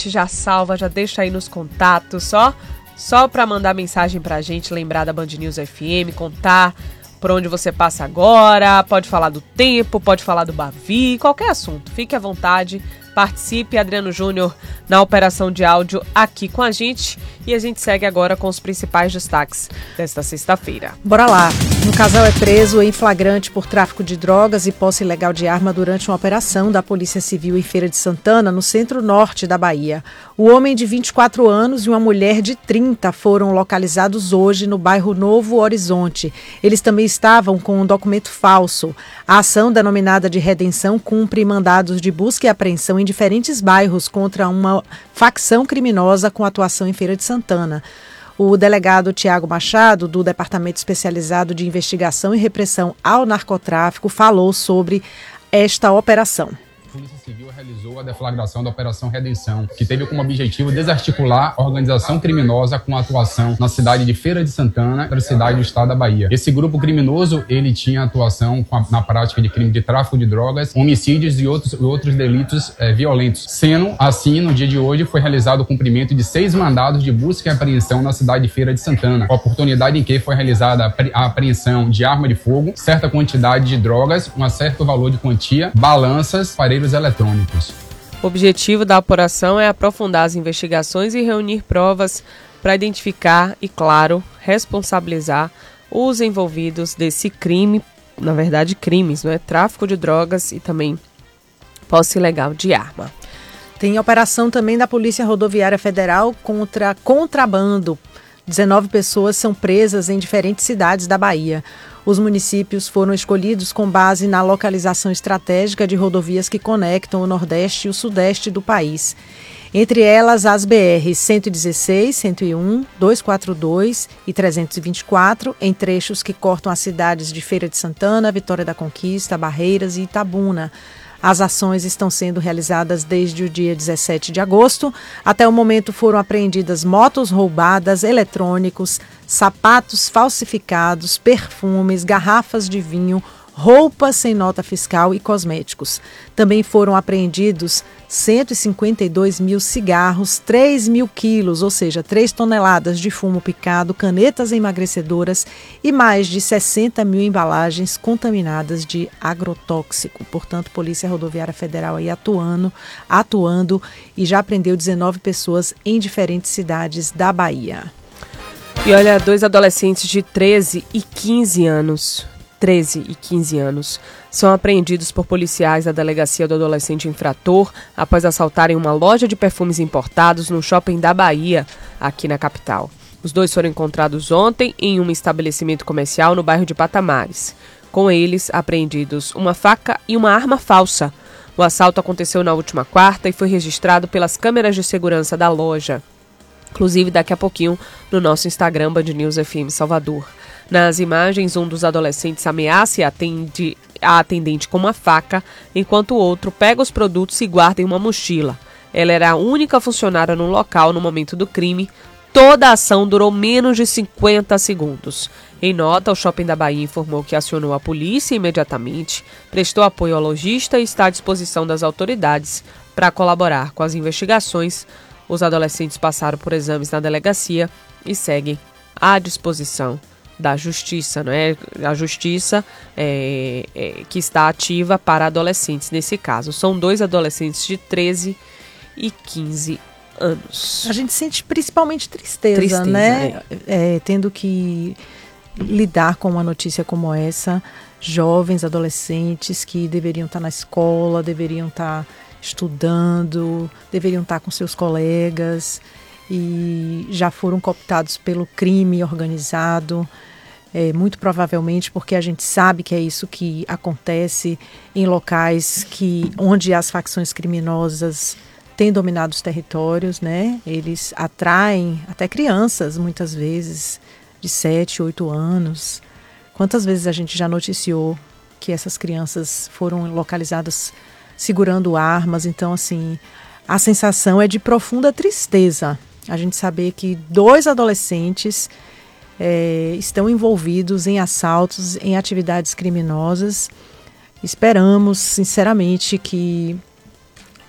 gente, já salva, já deixa aí nos contatos, só para mandar mensagem pra gente, lembrar da Band News FM, contar por onde você passa agora, pode falar do tempo, pode falar do Bavi, qualquer assunto, fique à vontade, participe. Adriano Júnior na operação de áudio aqui com a gente, e a gente segue agora com os principais destaques desta sexta-feira. Bora lá. Um casal é preso em flagrante por tráfico de drogas e posse ilegal de arma durante uma operação da Polícia Civil em Feira de Santana, no centro-norte da Bahia. O homem de 24 anos e uma mulher de 30 foram localizados hoje no bairro Novo Horizonte. Eles também estavam com um documento falso. A ação, denominada de redenção, cumpre mandados de busca e apreensão em diferentes bairros contra uma facção criminosa com atuação em Feira de Santana. O delegado Tiago Machado, do Departamento Especializado de Investigação e Repressão ao Narcotráfico, falou sobre esta operação. A Polícia Civil realizou a deflagração da Operação Redenção, que teve como objetivo desarticular a organização criminosa com atuação na cidade de Feira de Santana, outra cidade do estado da Bahia. Esse grupo criminoso, ele tinha atuação na prática de crime de tráfico de drogas, homicídios e outros delitos violentos. Sendo assim, no dia de hoje, foi realizado o cumprimento de 6 mandados de busca e apreensão na cidade de Feira de Santana, oportunidade em que foi realizada a apreensão de arma de fogo, certa quantidade de drogas, um certo valor de quantia, balanças, aparelhos eletrônicos. O objetivo da apuração é aprofundar as investigações e reunir provas para identificar e, claro, responsabilizar os envolvidos desse crime, na verdade crimes, não é? Tráfico de drogas e também posse ilegal de arma. Tem operação também da Polícia Rodoviária Federal contra contrabando. 19 pessoas são presas em diferentes cidades da Bahia. Os municípios foram escolhidos com base na localização estratégica de rodovias que conectam o Nordeste e o Sudeste do país. Entre elas, as BR 116, 101, 242 e 324, em trechos que cortam as cidades de Feira de Santana, Vitória da Conquista, Barreiras e Itabuna. As ações estão sendo realizadas desde o dia 17 de agosto. Até o momento foram apreendidas motos roubadas, eletrônicos, sapatos falsificados, perfumes, garrafas de vinho, roupas sem nota fiscal e cosméticos. Também foram apreendidos 152 mil cigarros, 3 mil quilos, ou seja, 3 toneladas de fumo picado, canetas emagrecedoras e mais de 60 mil embalagens contaminadas de agrotóxico. Portanto, Polícia Rodoviária Federal aí atuando e já apreendeu 19 pessoas em diferentes cidades da Bahia. E olha, 2 adolescentes de 13 e 15 anos são apreendidos por policiais da Delegacia do Adolescente Infrator após assaltarem uma loja de perfumes importados no shopping da Bahia, aqui na capital. Os 2 foram encontrados ontem em um estabelecimento comercial no bairro de Patamares. Com eles, apreendidos uma faca e uma arma falsa. O assalto aconteceu na última quarta e foi registrado pelas câmeras de segurança da loja. Inclusive, daqui a pouquinho, no nosso Instagram, Band News FM Salvador. Nas imagens, um dos adolescentes ameaça a atendente com uma faca, enquanto o outro pega os produtos e guarda em uma mochila. Ela era a única funcionária no local no momento do crime. Toda a ação durou menos de 50 segundos. Em nota, o Shopping da Bahia informou que acionou a polícia imediatamente, prestou apoio ao lojista e está à disposição das autoridades para colaborar com as investigações. Os adolescentes passaram por exames na delegacia e seguem à disposição da Justiça, não é? A Justiça que está ativa para adolescentes nesse caso. São 2 adolescentes de 13 e 15 anos. A gente sente principalmente tristeza, né? Tendo que lidar com uma notícia como essa. Jovens, adolescentes que deveriam estar na escola, deveriam estar estudando, deveriam estar com seus colegas e já foram cooptados pelo crime organizado, muito provavelmente porque a gente sabe que é isso que acontece em locais onde as facções criminosas têm dominado os territórios, né? Eles atraem até crianças, muitas vezes, de 7, 8 anos. Quantas vezes a gente já noticiou que essas crianças foram localizadas segurando armas? Então, assim, a sensação é de profunda tristeza. A gente saber que 2 adolescentes estão envolvidos em assaltos, em atividades criminosas. Esperamos, sinceramente, que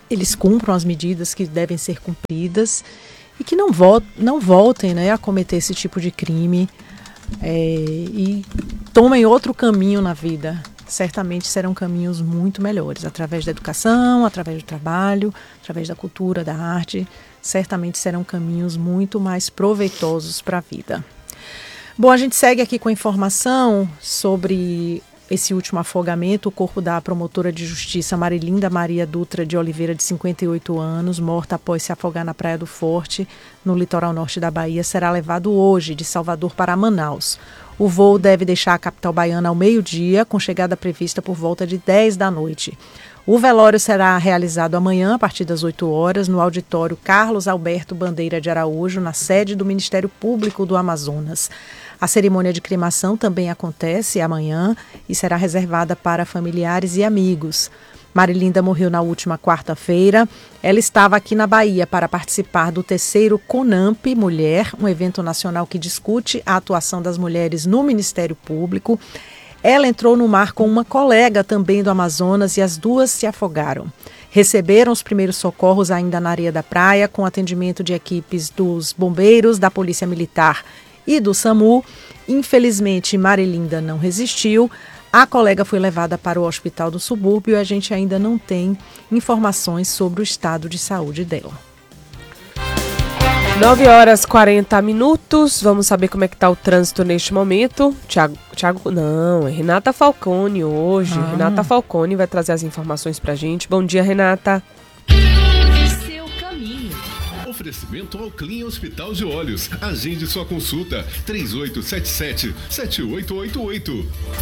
eles cumpram as medidas que devem ser cumpridas e que não voltem, né, a cometer esse tipo de crime e tomem outro caminho na vida. Certamente serão caminhos muito melhores, através da educação, através do trabalho, através da cultura, da arte. Certamente serão caminhos muito mais proveitosos para a vida. Bom, a gente segue aqui com a informação sobre esse último afogamento. O corpo da promotora de justiça Marilinda Maria Dutra de Oliveira, de 58 anos, morta após se afogar na Praia do Forte, no litoral norte da Bahia, será levado hoje de Salvador para Manaus. O voo deve deixar a capital baiana ao meio-dia, com chegada prevista por volta de 10 da noite. O velório será realizado amanhã, a partir das 8 horas, no auditório Carlos Alberto Bandeira de Araújo, na sede do Ministério Público do Amazonas. A cerimônia de cremação também acontece amanhã e será reservada para familiares e amigos. Marilinda morreu na última quarta-feira. Ela estava aqui na Bahia para participar do 3º CONAMP Mulher, um evento nacional que discute a atuação das mulheres no Ministério Público. Ela entrou no mar com uma colega também do Amazonas e as duas se afogaram. Receberam os primeiros socorros ainda na areia da praia, com atendimento de equipes dos bombeiros, da Polícia Militar e do SAMU. Infelizmente, Marilinda não resistiu. A colega foi levada para o hospital do subúrbio e a gente ainda não tem informações sobre o estado de saúde dela. 9h40. Vamos saber como é que está o trânsito neste momento. Não, é Renata Falcone hoje. Renata Falcone vai trazer as informações pra gente. Bom dia, Renata. Seu caminho. Oferecimento ao Clean Hospital de Olhos. Agende sua consulta 3877-7888.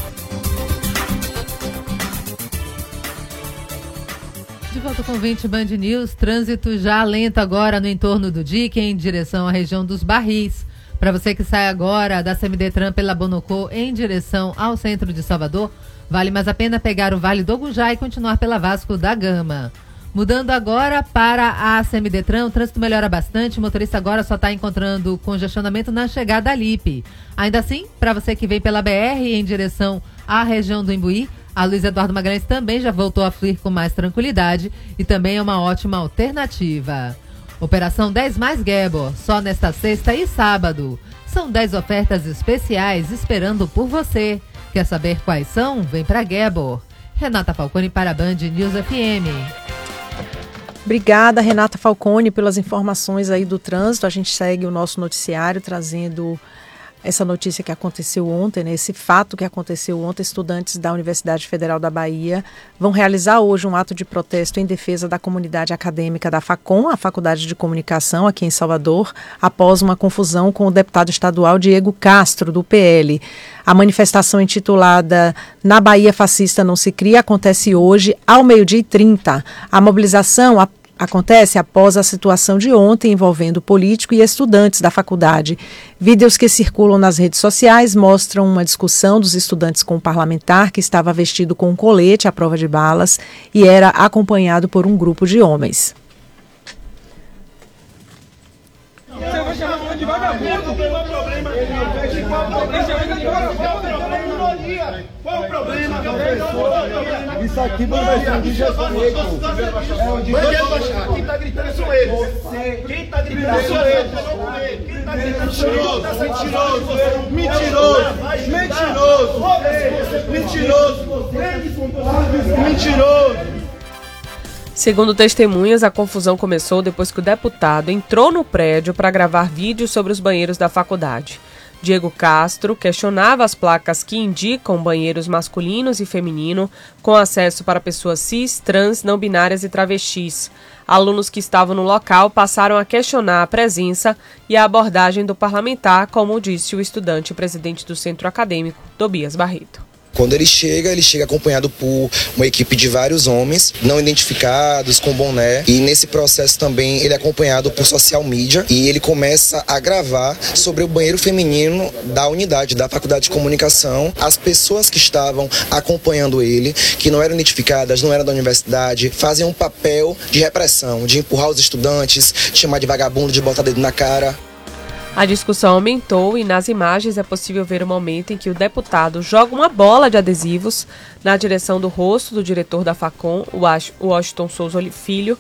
De volta com o 20 Band News, trânsito já lento agora no entorno do dique em direção à região dos Barris. Para você que sai agora da CMDetran pela Bonocô em direção ao centro de Salvador, vale mais a pena pegar o Vale do Gujá e continuar pela Vasco da Gama. Mudando agora para a CMDetran, o trânsito melhora bastante, o motorista agora só está encontrando congestionamento na chegada a Lipe. Ainda assim, para você que vem pela BR em direção à região do Imbuí, a Luiz Eduardo Magalhães também já voltou a fluir com mais tranquilidade e também é uma ótima alternativa. Operação 10 mais Gebor, só nesta sexta e sábado. São 10 ofertas especiais esperando por você. Quer saber quais são? Vem para Gebor. Renata Falcone para a Band News FM. Obrigada, Renata Falcone, pelas informações aí do trânsito. A gente segue o nosso noticiário trazendo essa notícia que aconteceu ontem, né? Esse fato que aconteceu ontem. Estudantes da Universidade Federal da Bahia vão realizar hoje um ato de protesto em defesa da comunidade acadêmica da FACOM, a Faculdade de Comunicação, aqui em Salvador, após uma confusão com o deputado estadual Diego Castro, do PL. A manifestação intitulada "Na Bahia Fascista Não Se Cria" acontece hoje ao 12h30. A mobilização acontece após a situação de ontem envolvendo político e estudantes da faculdade. Vídeos que circulam nas redes sociais mostram uma discussão dos estudantes com um parlamentar que estava vestido com um colete à prova de balas e era acompanhado por um grupo de homens. Você vai chamar de vagabundo? Qual o problema? Qual o problema? Isso aqui não vai ser de Jesus. Quem tá gritando são eles. Quem tá gritando são eles. Quem tá gritando são eles. Mentiroso. Segundo testemunhas, a confusão começou depois que o deputado entrou no prédio para gravar vídeos sobre os banheiros da faculdade. Diego Castro questionava as placas que indicam banheiros masculinos e feminino com acesso para pessoas cis, trans, não binárias e travestis. Alunos que estavam no local passaram a questionar a presença e a abordagem do parlamentar, como disse o estudante e presidente do centro acadêmico, Tobias Barreto. Quando ele chega acompanhado por uma equipe de vários homens, não identificados, com boné. E nesse processo também ele é acompanhado por social media e ele começa a gravar sobre o banheiro feminino da unidade da Faculdade de Comunicação. As pessoas que estavam acompanhando ele, que não eram identificadas, não eram da universidade, fazem um papel de repressão, de empurrar os estudantes, de chamar de vagabundo, de botar dedo na cara. A discussão aumentou e nas imagens é possível ver o momento em que o deputado joga uma bola de adesivos na direção do rosto do diretor da FACOM, o Washington Souza Filho.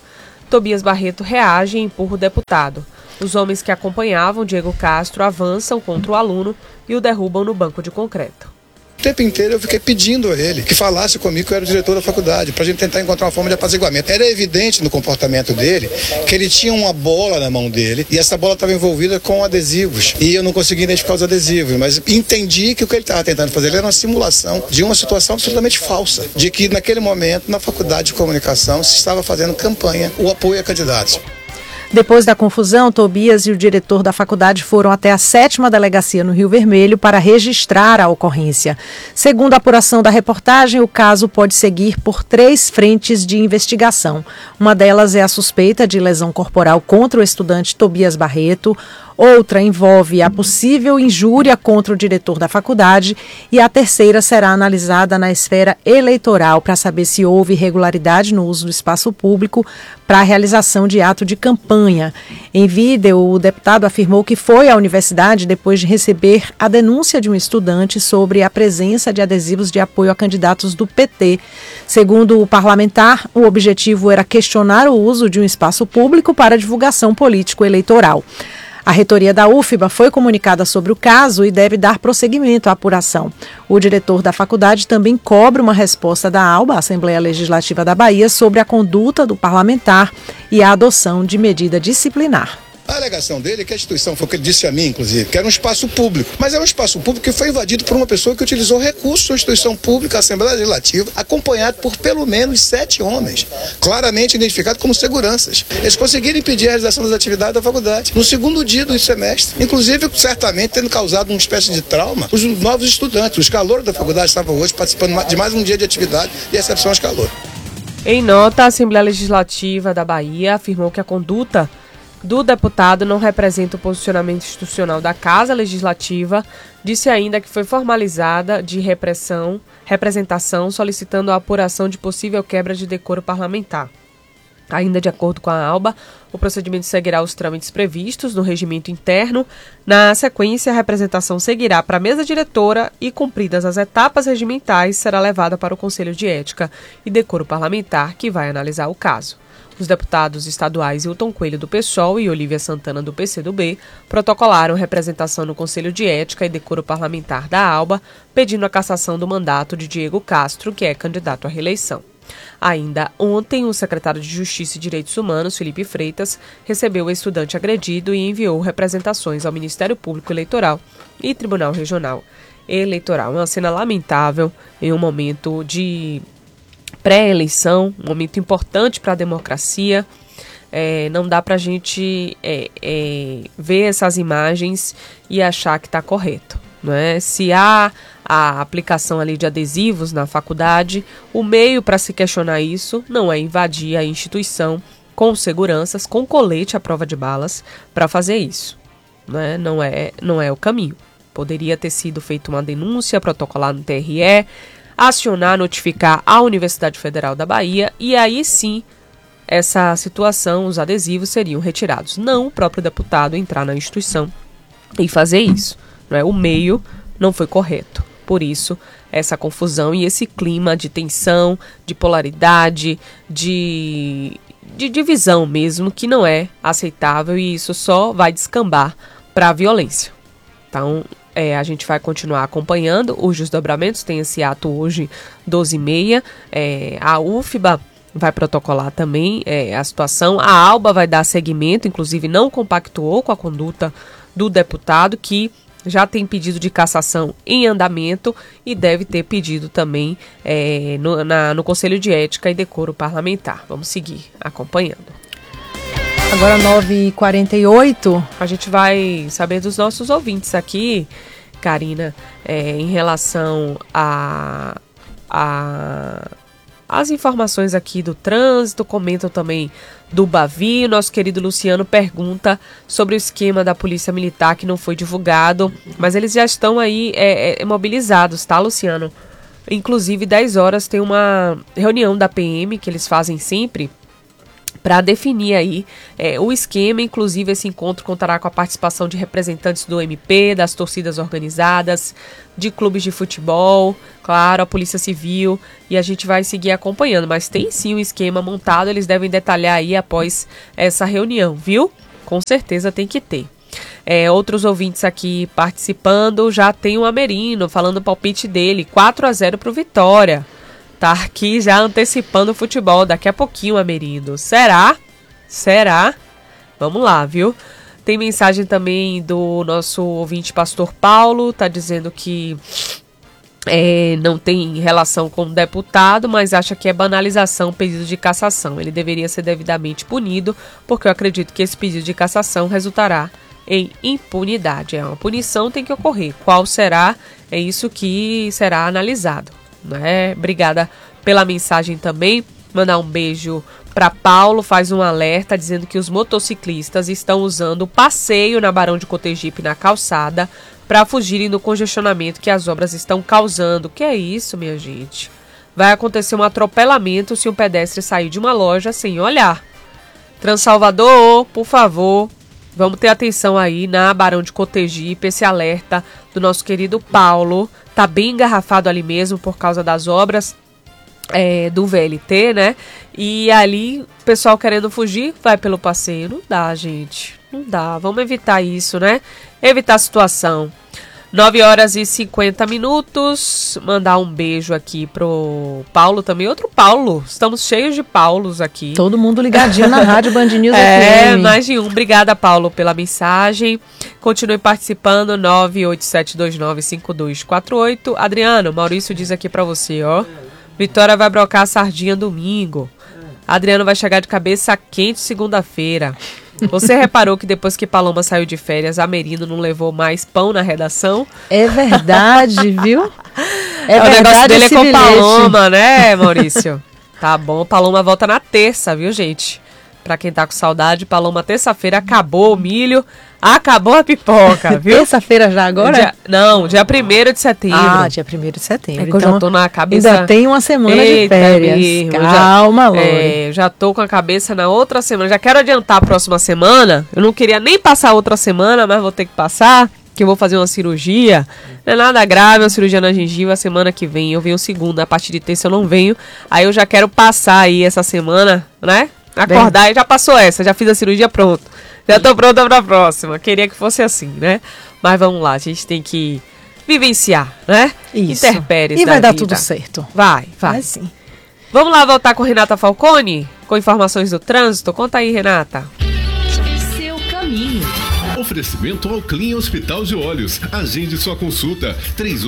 Tobias Barreto reage e empurra o deputado. Os homens que acompanhavam Diego Castro avançam contra o aluno e o derrubam no banco de concreto. O tempo inteiro eu fiquei pedindo a ele que falasse comigo que eu era o diretor da faculdade, pra gente tentar encontrar uma forma de apaziguamento. Era evidente no comportamento dele que ele tinha uma bola na mão dele e essa bola estava envolvida com adesivos. E eu não conseguia identificar os adesivos, mas entendi que o que ele estava tentando fazer era uma simulação de uma situação absolutamente falsa, de que naquele momento, na faculdade de comunicação, se estava fazendo campanha, o apoio a candidatos. Depois da confusão, Tobias e o diretor da faculdade foram até a 7ª delegacia no Rio Vermelho para registrar a ocorrência. Segundo a apuração da reportagem, o caso pode seguir por 3 frentes de investigação. Uma delas é a suspeita de lesão corporal contra o estudante Tobias Barreto. Outra envolve a possível injúria contra o diretor da faculdade e a terceira será analisada na esfera eleitoral para saber se houve irregularidade no uso do espaço público para a realização de ato de campanha. Em vídeo, o deputado afirmou que foi à universidade depois de receber a denúncia de um estudante sobre a presença de adesivos de apoio a candidatos do PT. Segundo o parlamentar, o objetivo era questionar o uso de um espaço público para divulgação político-eleitoral. A reitoria da UFBA foi comunicada sobre o caso e deve dar prosseguimento à apuração. O diretor da faculdade também cobra uma resposta da ALBA, Assembleia Legislativa da Bahia, sobre a conduta do parlamentar e a adoção de medida disciplinar. A alegação dele é que a instituição, foi o que ele disse a mim, inclusive, que era um espaço público. Mas é um espaço público que foi invadido por uma pessoa que utilizou recursos da instituição pública, a Assembleia Legislativa, acompanhado por pelo menos 7 homens, claramente identificados como seguranças. Eles conseguiram impedir a realização das atividades da faculdade no segundo dia do semestre. Inclusive, certamente, tendo causado uma espécie de trauma, os novos estudantes, os calouros da faculdade estavam hoje participando de mais um dia de atividade e recepção aos calouros. Em nota, a Assembleia Legislativa da Bahia afirmou que a conduta do deputado não representa o posicionamento institucional da Casa Legislativa, disse ainda que foi formalizada de representação solicitando a apuração de possível quebra de decoro parlamentar. Ainda de acordo com a ALBA, o procedimento seguirá os trâmites previstos no regimento interno. Na sequência, a representação seguirá para a mesa diretora e, cumpridas as etapas regimentais, será levada para o Conselho de Ética e Decoro Parlamentar, que vai analisar o caso. Os deputados estaduais Hilton Coelho, do PSOL, e Olívia Santana, do PCdoB, protocolaram representação no Conselho de Ética e Decoro Parlamentar da ALBA, pedindo a cassação do mandato de Diego Castro, que é candidato à reeleição. Ainda ontem, o secretário de Justiça e Direitos Humanos, Felipe Freitas, recebeu o estudante agredido e enviou representações ao Ministério Público Eleitoral e Tribunal Regional Eleitoral. Uma cena lamentável em um momento de pré-eleição, um momento importante para a democracia. Não dá para a gente ver essas imagens e achar que está correto, não é? Se há a aplicação ali de adesivos na faculdade, o meio para se questionar isso não é invadir a instituição com seguranças, com colete à prova de balas para fazer isso, né? Não é o caminho. Poderia ter sido feita uma denúncia, protocolar no TRE, acionar, notificar a Universidade Federal da Bahia e aí sim essa situação, os adesivos seriam retirados. Não o próprio deputado entrar na instituição e fazer isso, não é? O meio não foi correto. Por isso, essa confusão e esse clima de tensão, de polaridade, de divisão mesmo, que não é aceitável e isso só vai descambar para a violência. Então, a gente vai continuar acompanhando os desdobramentos. Tem esse ato hoje, 12h30. A UFBA vai protocolar também a situação. A ALBA vai dar seguimento, inclusive não compactuou com a conduta do deputado, que já tem pedido de cassação em andamento e deve ter pedido também no Conselho de Ética e Decoro Parlamentar. Vamos seguir acompanhando. Agora 9h48. A gente vai saber dos nossos ouvintes aqui, Karina, em relação as informações aqui do trânsito, comentam também do Bavi. Nosso querido Luciano pergunta sobre o esquema da Polícia Militar que não foi divulgado, mas eles já estão aí mobilizados, tá, Luciano? Inclusive, 10 horas tem uma reunião da PM que eles fazem sempre para definir aí o esquema. Inclusive, esse encontro contará com a participação de representantes do MP, das torcidas organizadas, de clubes de futebol, claro, a Polícia Civil, e a gente vai seguir acompanhando. Mas tem sim um esquema montado, eles devem detalhar aí após essa reunião, viu? Com certeza tem que ter. Outros ouvintes aqui participando, já tem o Amerino falando o palpite dele, 4-0 pro Vitória. Tá aqui já antecipando o futebol, daqui a pouquinho, Amerino. Será? Vamos lá, viu? Tem mensagem também do nosso ouvinte Pastor Paulo, tá dizendo que não tem relação com o deputado, mas acha que é banalização o pedido de cassação. Ele deveria ser devidamente punido, porque eu acredito que esse pedido de cassação resultará em impunidade. Uma punição tem que ocorrer. Qual será? É isso que será analisado. Obrigada pela mensagem também. Mandar um beijo para Paulo, faz um alerta dizendo que os motociclistas estão usando o passeio na Barão de Cotegipe na calçada para fugirem do congestionamento que as obras estão causando. Que é isso, minha gente? Vai acontecer um atropelamento se um pedestre sair de uma loja sem olhar. Transalvador, por favor, vamos ter atenção aí na Barão de Cotegipe, esse alerta do nosso querido Paulo. Tá bem engarrafado ali mesmo por causa das obras do VLT, né? E ali, o pessoal querendo fugir, vai pelo passeio. Não dá, gente. Não dá. Vamos evitar isso, né? Evitar a situação. 9h50. Mandar um beijo aqui pro Paulo também. Outro Paulo. Estamos cheios de Paulos aqui. Todo mundo ligadinho na Rádio Band News FM. Mais de um. Obrigada, Paulo, pela mensagem. Continue participando. 987295248. Adriano, Maurício diz aqui pra você, ó. Vitória vai brocar a sardinha domingo. Adriano vai chegar de cabeça quente segunda-feira. Você reparou que depois que Paloma saiu de férias, Amerino não levou mais pão na redação? É verdade, viu? O negócio dele é com Paloma, né, Maurício? Tá bom, Paloma volta na terça, viu, gente? Pra quem tá com saudade, Paloma, terça-feira acabou o milho, acabou a pipoca, viu? Terça-feira já agora? Dia 1º de setembro. Ah, dia 1º de setembro. É que então, eu já tô na cabeça... Ainda tem uma semana de férias. Mesmo. Calma, Lore. Já tô com a cabeça na outra semana. Já quero adiantar a próxima semana. Eu não queria nem passar outra semana, mas vou ter que passar, que eu vou fazer uma cirurgia. Não é nada grave, uma cirurgia na gengiva. Semana que vem eu venho segunda, a partir de terça eu não venho. Aí eu já quero passar aí essa semana, né? Acordar e já passou essa, já fiz a cirurgia, pronto. Já tô pronta pra próxima. Queria que fosse assim, né? Mas vamos lá, a gente tem que vivenciar, né? Isso. Intempéries e vai dar vida. tudo certo. Vai. Sim. Vamos lá voltar com Renata Falcone, com informações do trânsito. Conta aí, Renata. Seu caminho. Oferecimento ao Clean Hospital de Olhos. Agende sua consulta.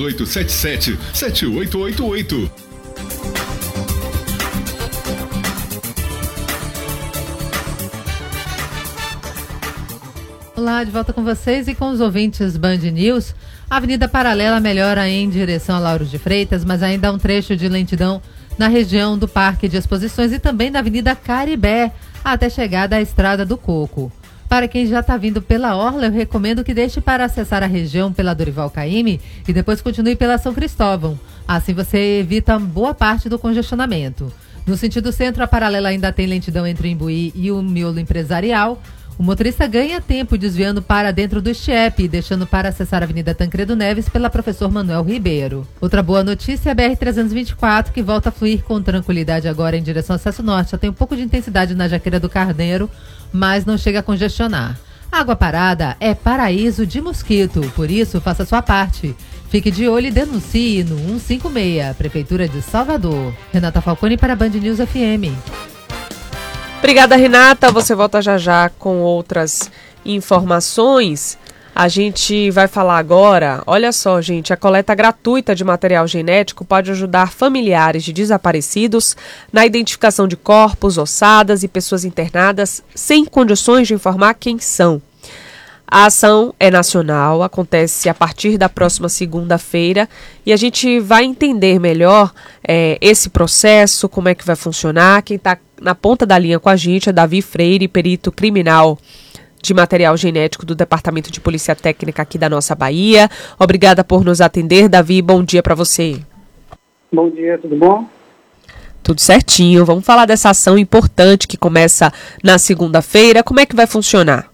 3877-7888. Olá, de volta com vocês e com os ouvintes Band News. A Avenida Paralela melhora em direção a Lauro de Freitas, mas ainda há um trecho de lentidão na região do Parque de Exposições e também na Avenida Caribé, até chegada à Estrada do Coco. Para quem já está vindo pela Orla, eu recomendo que deixe para acessar a região pela Dorival Caymmi e depois continue pela São Cristóvão. Assim você evita boa parte do congestionamento. No sentido centro, a Paralela ainda tem lentidão entre o Imbuí e o Miolo Empresarial. O motorista ganha tempo desviando para dentro do Chiep, deixando para acessar a Avenida Tancredo Neves pela Professor Manuel Ribeiro. Outra boa notícia é a BR-324, que volta a fluir com tranquilidade agora em direção ao Acesso Norte. Já tem um pouco de intensidade na Jaqueira do Carneiro, mas não chega a congestionar. Água parada é paraíso de mosquito, por isso faça sua parte. Fique de olho e denuncie no 156, Prefeitura de Salvador. Renata Falcone para Band News FM. Obrigada, Renata. Você volta já com outras informações. A gente vai falar agora, olha só, gente, a coleta gratuita de material genético pode ajudar familiares de desaparecidos na identificação de corpos, ossadas e pessoas internadas sem condições de informar quem são. A ação é nacional, acontece a partir da próxima segunda-feira e a gente vai entender melhor esse processo, como é que vai funcionar. Quem está na ponta da linha com a gente é Davi Freire, perito criminal de material genético do Departamento de Polícia Técnica aqui da nossa Bahia. Obrigada por nos atender, Davi, bom dia para você. Bom dia, tudo bom? Tudo certinho. Vamos falar dessa ação importante que começa na segunda-feira. Como é que vai funcionar?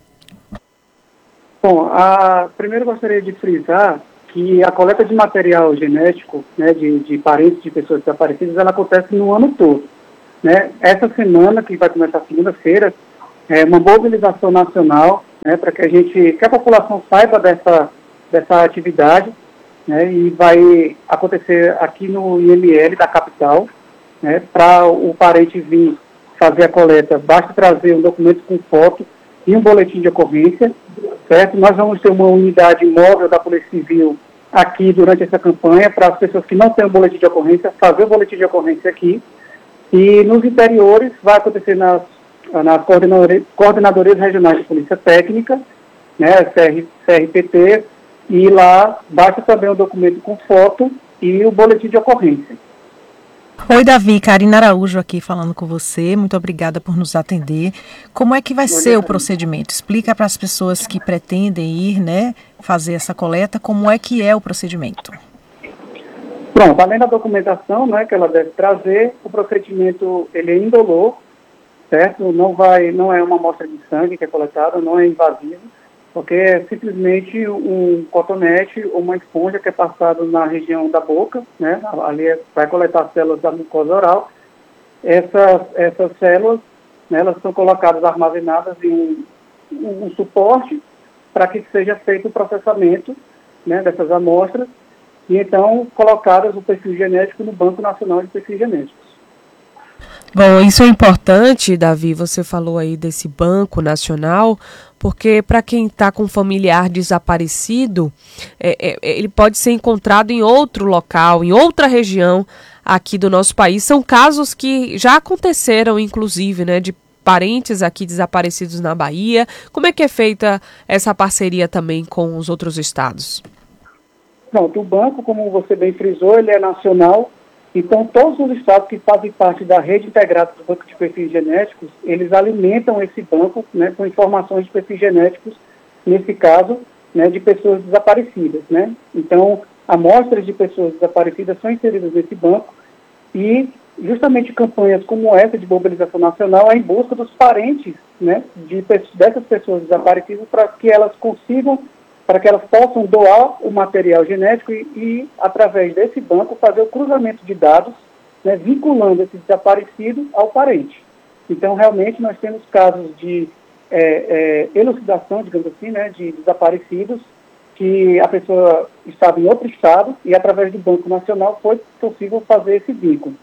Bom, primeiro gostaria de frisar que a coleta de material genético, né, de parentes de pessoas desaparecidas, ela acontece no ano todo. Né? Essa semana, que vai começar segunda-feira, é uma mobilização nacional, né, para que a população saiba dessa atividade, né, e vai acontecer aqui no IML da capital, né, para o parente vir fazer a coleta, basta trazer um documento com foto e um boletim de ocorrência, certo? Nós vamos ter uma unidade móvel da Polícia Civil aqui durante essa campanha, para as pessoas que não têm um boletim de ocorrência, fazer o boletim de ocorrência aqui, e nos interiores vai acontecer nas coordenadorias regionais de polícia técnica, né, CRPT, e lá basta também um documento com foto e o boletim de ocorrência. Oi, Davi, Karina Araújo aqui falando com você, muito obrigada por nos atender. Como é que vai ser o procedimento? Explica para as pessoas que pretendem ir, né, fazer essa coleta, como é que é o procedimento? Pronto, além da documentação, né, que ela deve trazer, o procedimento ele é indolor, certo? Não é uma amostra de sangue que é coletada, não é invasivo, porque é simplesmente um cotonete ou uma esponja que é passado na região da boca, né? Ali vai coletar células da mucosa oral. Essas células, né, elas são colocadas, armazenadas em um suporte para que seja feito o processamento, né, dessas amostras e então colocadas o perfil genético no Banco Nacional de Perfis Genéticos. Bom, isso é importante, Davi, você falou aí desse Banco Nacional, porque para quem está com um familiar desaparecido, ele pode ser encontrado em outro local, em outra região aqui do nosso país. São casos que já aconteceram, inclusive, né, de parentes aqui desaparecidos na Bahia. Como é que é feita essa parceria também com os outros estados? Pronto, o banco, como você bem frisou, ele é nacional. Então, todos os estados que fazem parte da rede integrada do Banco de Perfis Genéticos, eles alimentam esse banco, né, com informações de perfis genéticos, nesse caso, né, de pessoas desaparecidas. Né? Então, amostras de pessoas desaparecidas são inseridas nesse banco e justamente campanhas como essa de mobilização nacional é em busca dos parentes, né, dessas pessoas desaparecidas para que elas possam doar o material genético e através desse banco, fazer o cruzamento de dados, né, vinculando esse desaparecido ao parente. Então, realmente, nós temos casos de elucidação, digamos assim, né, de desaparecidos, que a pessoa estava em outro estado e, através do Banco Nacional, foi possível fazer esse vínculo.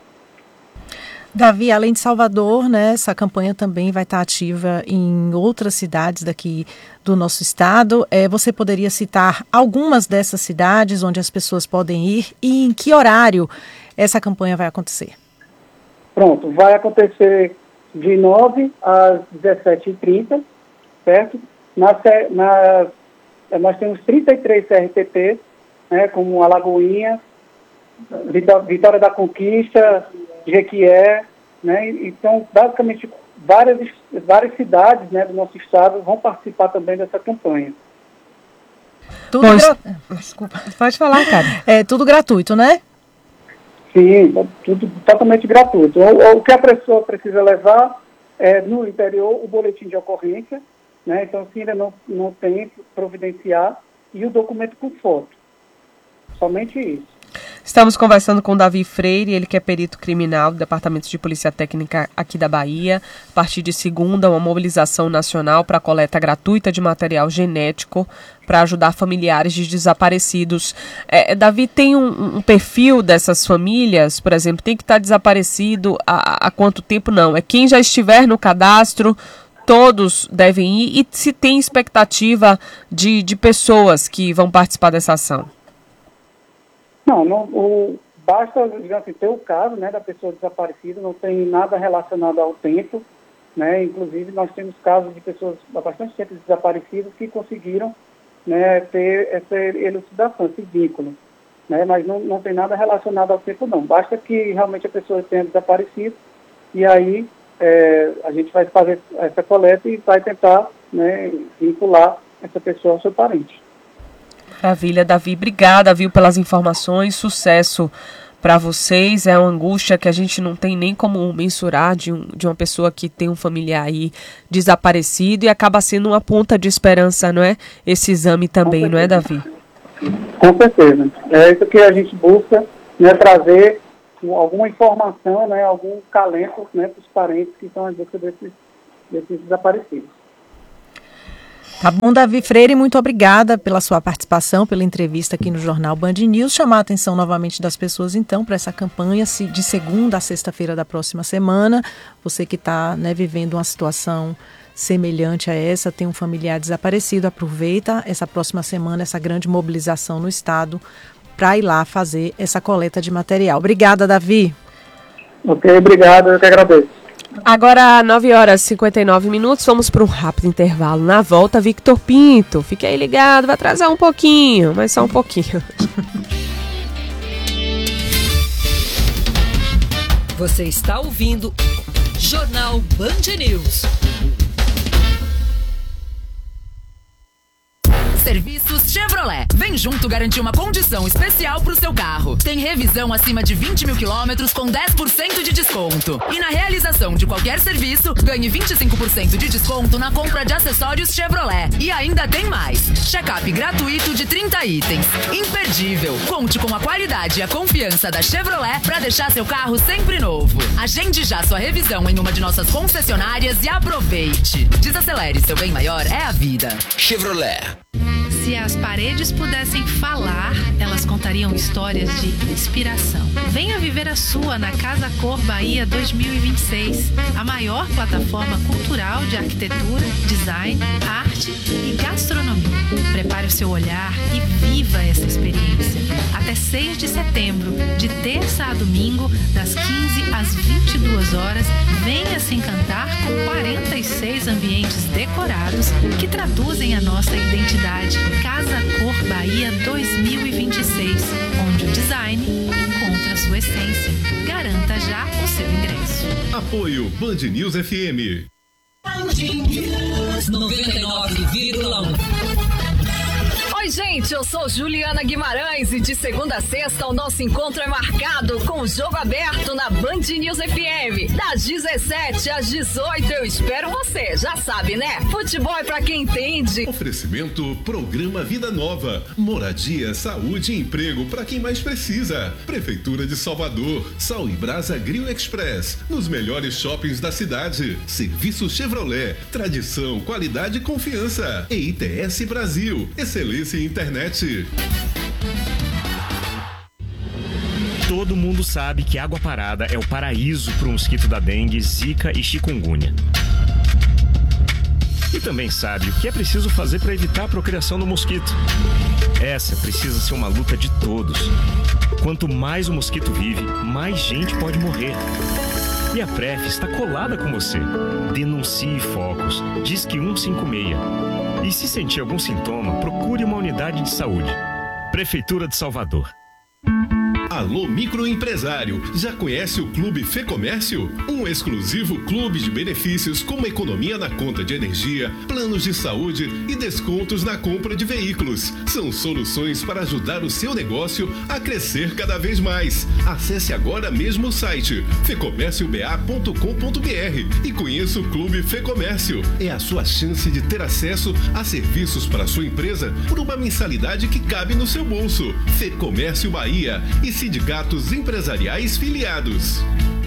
Davi, além de Salvador, né, essa campanha também vai estar ativa em outras cidades daqui do nosso estado. Você poderia citar algumas dessas cidades onde as pessoas podem ir e em que horário essa campanha vai acontecer? Pronto, vai acontecer de 9 às 17h30, certo? Nós temos 33 CRPT, né, como Alagoinhas, Vitória da Conquista, Jequié, né? Então, basicamente, várias cidades, né, do nosso estado vão participar também dessa campanha. Desculpa, pode falar, cara. É tudo gratuito, né? Sim, tudo totalmente gratuito. O que a pessoa precisa levar é, no interior, o boletim de ocorrência, né? Então, se ainda não tem, providenciar, e o documento com foto. Somente isso. Estamos conversando com Davi Freire, ele que é perito criminal do Departamento de Polícia Técnica aqui da Bahia. A partir de segunda, uma mobilização nacional para a coleta gratuita de material genético para ajudar familiares de desaparecidos. Davi, tem um perfil dessas famílias, por exemplo, tem que estar desaparecido há quanto tempo? Não, é quem já estiver no cadastro, todos devem ir, e se tem expectativa de pessoas que vão participar dessa ação? Basta, digamos assim, ter o caso, né, da pessoa desaparecida, não tem nada relacionado ao tempo, né, inclusive nós temos casos de pessoas há bastante tempo desaparecidas que conseguiram, né, ter essa elucidação, esse vínculo, né, mas não tem nada relacionado ao tempo não, basta que realmente a pessoa tenha desaparecido e aí a gente vai fazer essa coleta e vai tentar, né, vincular essa pessoa ao seu parente. Maravilha, Davi. Obrigada, viu, pelas informações. Sucesso para vocês, é uma angústia que a gente não tem nem como mensurar de uma pessoa que tem um familiar aí desaparecido e acaba sendo uma ponta de esperança, não é? Esse exame também, não é, Davi? Com certeza. É isso que a gente busca, né, trazer alguma informação, né, algum calento, né, para os parentes que estão em busca desses desaparecidos. Tá bom, Davi Freire, muito obrigada pela sua participação, pela entrevista aqui no Jornal Band News. Chamar a atenção novamente das pessoas, então, para essa campanha de segunda a sexta-feira da próxima semana. Você que está, né, vivendo uma situação semelhante a essa, tem um familiar desaparecido, aproveita essa próxima semana, essa grande mobilização no estado, para ir lá fazer essa coleta de material. Obrigada, Davi. Ok, obrigado, eu que agradeço. Agora, 9h59, vamos para um rápido intervalo. Na volta, Victor Pinto. Fique aí ligado, vai atrasar um pouquinho, mas só um pouquinho. Você está ouvindo Jornal Band News. Serviços Chevrolet. Vem junto garantir uma condição especial pro seu carro. Tem revisão acima de 20 mil quilômetros com 10% de desconto. E na realização de qualquer serviço, ganhe 25% de desconto na compra de acessórios Chevrolet. E ainda tem mais. Check-up gratuito de 30 itens. Imperdível. Conte com a qualidade e a confiança da Chevrolet para deixar seu carro sempre novo. Agende já sua revisão em uma de nossas concessionárias e aproveite. Desacelere, seu bem maior é a vida. Chevrolet. Se as paredes pudessem falar, elas contariam histórias de inspiração. Venha viver a sua na Casa Cor Bahia 2026, a maior plataforma cultural de arquitetura, design, arte e gastronomia. Prepare o seu olhar e viva essa experiência. Até 6 de setembro, de terça a domingo, das 15 às 22 horas, venha se encantar com 46 ambientes decorados que traduzem a nossa identidade. Casa Cor Bahia 2026, onde o design encontra sua essência. Garanta já o seu ingresso. Apoio Band News FM. Band News 99,1. Oi, gente, eu sou Juliana Guimarães e de segunda a sexta o nosso encontro é marcado com o Jogo Aberto na Band News FM. Das 17 às 18 eu espero você, já sabe, né? Futebol é pra quem entende. Oferecimento Programa Vida Nova. Moradia, saúde e emprego pra quem mais precisa. Prefeitura de Salvador. Sal e Brasa Grill Express. Nos melhores shoppings da cidade. Serviço Chevrolet. Tradição, qualidade e confiança. EITS Brasil. Excelência em internet. Todo mundo sabe que água parada é o paraíso para o mosquito da dengue, zika e chikungunya. E também sabe o que é preciso fazer para evitar a procriação do mosquito. Essa precisa ser uma luta de todos. Quanto mais o mosquito vive, mais gente pode morrer. E a PREF está colada com você. Denuncie focos. Disque 156. E se sentir algum sintoma, procure uma unidade de saúde. Prefeitura de Salvador. Alô microempresário, já conhece o Clube Fê Comércio? Um exclusivo clube de benefícios como economia na conta de energia, planos de saúde e descontos na compra de veículos. São soluções para ajudar o seu negócio a crescer cada vez mais. Acesse agora mesmo o site fecomércioba.com.br e conheça o Clube Fê Comércio. É a sua chance de ter acesso a serviços para a sua empresa por uma mensalidade que cabe no seu bolso. Fê Comércio Bahia e sindicatos empresariais filiados.